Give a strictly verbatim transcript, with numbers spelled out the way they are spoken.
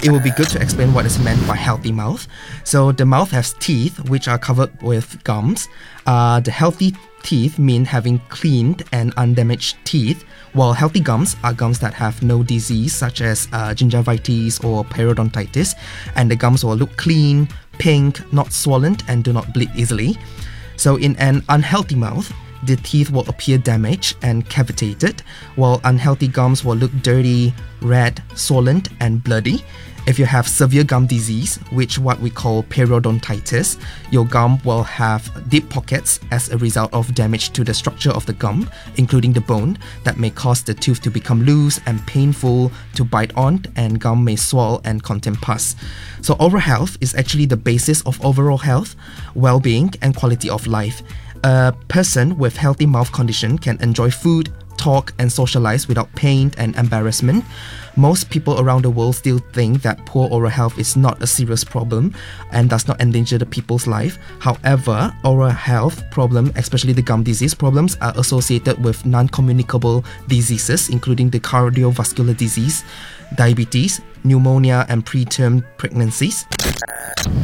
it would be good to explain what is meant by healthy mouth. So the mouth has teeth which are covered with gums. Uh, the healthy teeth mean having cleaned and undamaged teeth, while healthy gums are gums that have no disease such as uh, gingivitis or periodontitis, and the gums will look clean, pink, not swollen, and do not bleed easily. So in an unhealthy mouth, the teeth will appear damaged and cavitated, while unhealthy gums will look dirty, red, swollen, and bloody. If you have severe gum disease, which what we call periodontitis, your gum will have deep pockets as a result of damage to the structure of the gum, including the bone, that may cause the tooth to become loose and painful to bite on, and gum may swell and contain pus. So oral health is actually the basis of overall health, well-being, and quality of life. A person with healthy mouth condition can enjoy food, talk, and socialize without pain and embarrassment. Most people around the world still think that poor oral health is not a serious problem and does not endanger the people's life. However, oral health problem, especially the gum disease problems, are associated with non-communicable diseases, including the cardiovascular disease, diabetes, pneumonia, and preterm pregnancies.